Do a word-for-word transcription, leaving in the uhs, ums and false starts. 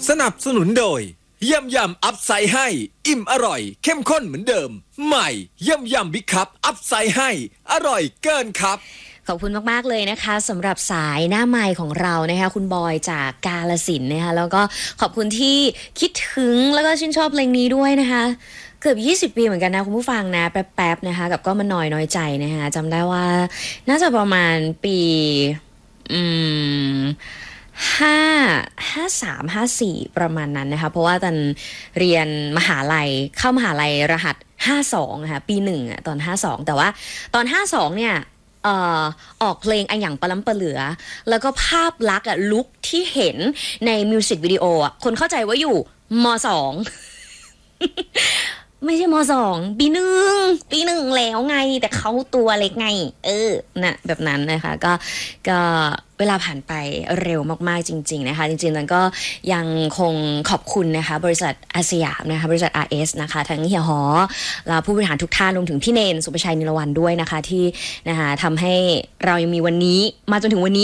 สนับสนุนโดยยำยำอัพไซด์ให้อิ่มอร่อยเข้มข้นเหมือนเดิมใหม่ยำยำบิ๊กคัพอัพไซด์ให้อร่อยเกินครับขอบคุณมากๆเลยนะคะสำหรับสายหน้าไมค์ของเรานะคะคุณบอยจากกาฬสินธุ์นะคะแล้วก็ขอบคุณที่คิดถึงแล้วก็ชื่นชอบเพลงนี้ด้วยนะคะเกือบยี่สิบปีเหมือนกันนะคุณผู้ฟังนะแป๊บๆนะคะกับก็มาหน่อยน้อยใจนะคะจำได้ว่าน่าจะประมาณปีอืมห้าห้าสามห้าสี่ประมาณนั้นนะคะเพราะว่าตอนเรียนมหาลัยเข้ามหาลัยรหัสห้าสองนะคะปีหนึ่งอ่ะตอนห้าสองแต่ว่าตอนห้าสองเนี่ยเอ่อออกเพลงอันอย่างปะล้ำปะเหลือแล้วก็ภาพลักษณ์อ่ะลุคที่เห็นในมิวสิกวิดีโออ่ะคนเข้าใจว่าอยู่ม.สอง ไม่ใช่ม.สองปีหนึ่งปีหนึ่งแล้วไงแต่เขาตัวเล็กไงเออน่ะแบบนั้นนะคะก็ก็เวลาผ่านไปเร็วมากๆจริงๆนะคะจริงๆนั้นก็ยังคงขอบคุณนะคะบริษัทอาสยามนะคะบริษัท อาร์ เอส นะคะทั้งเฮียหอและผู้บริหารทุกท่านรวมถึงพี่เนนสุภชัยนิรวันด้วยนะคะที่นะคะทำให้เรายังมีวันนี้มาจนถึงวันนี้